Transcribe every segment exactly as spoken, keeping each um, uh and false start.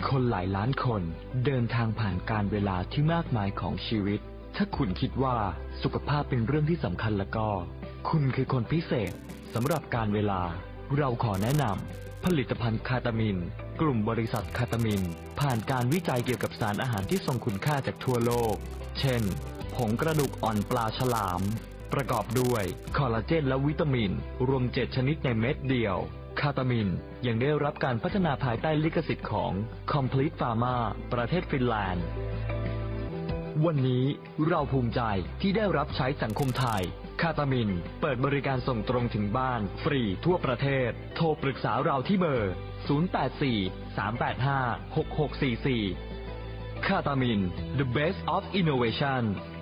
คนหลายล้านคนเดินทางผ่านการเวลาที่มากมายของชีวิตถ้าคุณคิดว่าสุขภาพเป็นเรื่องที่สำคัญแล้วก็คุณคือคนพิเศษสำหรับการเวลาเราขอแนะนำผลิตภัณฑ์คาตามินกลุ่มบริษัทคาตามินผ่านการวิจัยเกี่ยวกับสารอาหารที่ทรงคุณค่าจากทั่วโลกเช่นผงกระดูกอ่อนปลาฉลามประกอบด้วยคอลลาเจนและวิตามินรวมเจ็ดชนิดในเม็ดเดียวคาตามินยังได้รับการพัฒนาภายใต้ลิขสิทธิ์ของ Complete Pharma ประเทศฟินแลนด์วันนี้เราภูมิใจที่ได้รับใช้สังคมไทยคาตามินเปิดบริการส่งตรงถึงบ้านฟรีทั่วประเทศโทรปรึกษาเราที่เบอร์ศูนย์ แปด สี่ สาม แปด ห้า หก หก สี่ สี่คาตามิน The Best of Innovation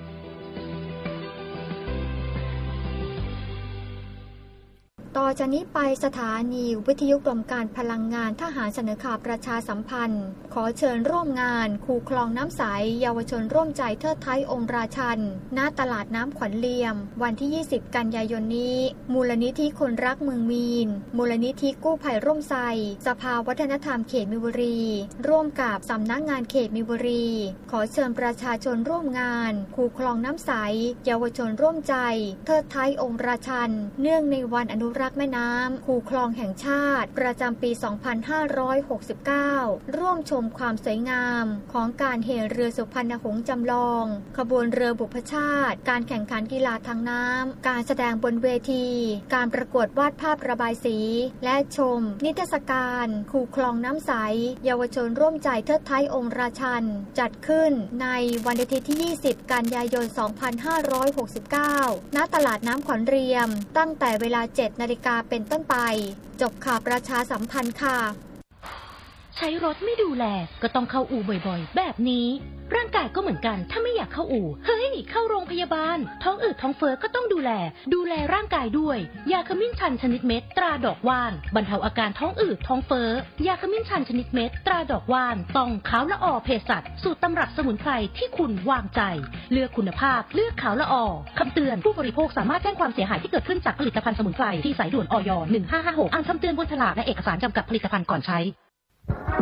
ต่อจากนี้ไปสถานีวิทยุกรมการพลังงานทหารเสนอข่าวประชาสัมพันธ์ขอเชิญร่วมงานคูคลองน้ำใสเยาวชนร่วมใจเทิดไทยองค์ราชันณตลาดน้ำขวัญเลียมวันที่ยี่สิบกันยายนนี้มูลนิธิคนรักเมืองมีนมูลนิธิกู้ภัยร่มไทรสภาวัฒนธรรมเขตมีนบุรีร่วมกับสำนักงานเขตมีนบุรีขอเชิญประชาชนร่วมงานคูคลองน้ำใสเยาวชนร่วมใจเทิดไทยองค์ราชันเนื่องในวันอนุรักษ์แม่น้ำคูคลองแห่งชาติประจำปี สองพันห้าร้อยหกสิบเก้า ร่วมชมความสวยงามของการเหเรือสุพรรณหงส์จำลองขบวนเรือบุพชาติการแข่งขันกีฬาทางน้ำการแสดงบนเวทีการประกวดวาดภาพระบายสีและชมนิทรรศการคูคลองน้ำใสเยาวชนร่วมใจเทิดไทยองค์ราชันจัดขึ้นในวันอาทิตย์ที่ยี่สิบกันยายน สองพันห้าร้อยหกสิบเก้า ณตลาดน้ำขวัญเรียมตั้งแต่เวลา เจ็ดนาฬิกาเป็นต้นไปจบข่าวประชาสัมพันธ์ค่ะใช้รถไม่ดูแลก็ต้องเข้าอู่บ่อยๆแบบนี้ร่างกายก็เหมือนกันถ้าไม่อยากเข้าอู่เฮ้ยเข้าโรงพยาบาลท้องอืดท้องเฟ้อก็ต้องดูแลดูแลร่างกายด้วยยาขมิ้นชันชนิดเม็ดตราดอกว่านบรรเทาอาการท้องอืดท้องเฟ้อยาขมิ้นชันชนิดเม็ดตราดอกว่านต้องขาวละออเภสัชสูตรตำรับสมุนไพรที่คุณวางใจเลือกคุณภาพเลือกขาวละออคำเตือนผู้บริโภคสามารถแจ้งความเสียหายที่เกิดขึ้นจากผลิตภัณฑ์สมุนไพรที่สายด่วนอยหนึ่งห้าห้าหกอ่านคำเตือนบนฉลากและเอกสารกำกับผลิตภัณฑ์ก่อนใช้